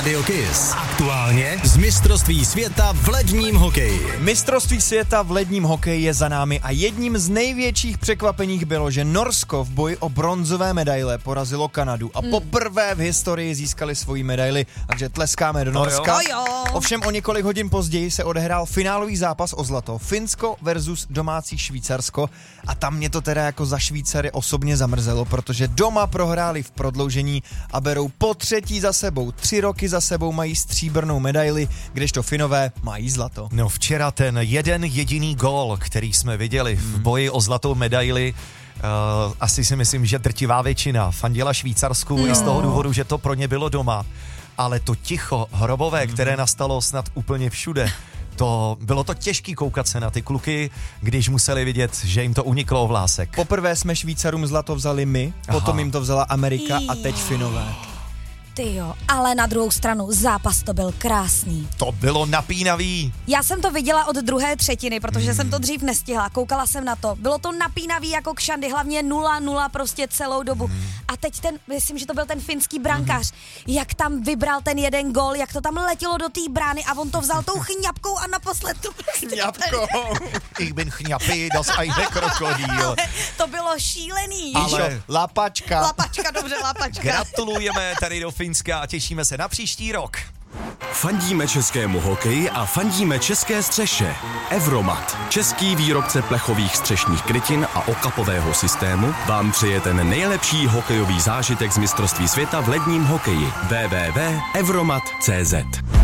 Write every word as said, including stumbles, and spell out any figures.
Radio Kiss. Aktuálně z mistrovství světa v ledním hokeji. Mistrovství světa v ledním hokeji je za námi a jedním z největších překvapení bylo, že Norsko v boji o bronzové medaile porazilo Kanadu a poprvé v historii získali svoji medaili, takže tleskáme do Norska. Jo, jo. Ovšem o několik hodin později se odehrál finálový zápas o zlato. Finsko versus domácí Švýcarsko a tam mě to teda jako za Švýcary osobně zamrzelo, protože doma prohráli v prodloužení a berou po třetí za sebou. Tři roky za sebou mají stříbrnou medaili, kdežto Finové mají zlato. No včera ten jeden jediný gól, který jsme viděli v boji o zlatou medaili, uh, asi si myslím, že drtivá většina fandila Švýcarsku no. i z toho důvodu, že to pro ně bylo doma. Ale to ticho hrobové, které nastalo snad úplně všude, to bylo to těžký koukat se na ty kluky, když museli vidět, že jim to uniklo o vlásek. Poprvé jsme Švýcarům zlato vzali my, potom Aha. jim to vzala Amerika a teď Finové. Ty jo, ale na druhou stranu zápas to byl krásný. To bylo napínavý. Já jsem to viděla od druhé třetiny, protože mm. jsem to dřív nestihla, koukala jsem na to. Bylo to napínavý jako kšandy, hlavně nula nula prostě celou dobu. Mm. A teď ten, myslím, že to byl ten finský brankář, mm. jak tam vybral ten jeden gól, jak to tam letělo do té brány a on to vzal tou chňapkou a naposled to prostě... Chňapkou. Ich bin chňapy, das eine krokodýl. To bylo šílený. Ale lapačka. Lapačka, dobře, lapačka. Gratulujeme tady do Finska a těšíme se na příští rok. Fandíme českému hokeji a fandíme české střeše. Evromat, český výrobce plechových střešních krytin a okapového systému, vám přeje ten nejlepší hokejový zážitek z mistrovství světa v ledním hokeji. w w w tečka evromat tečka cé zet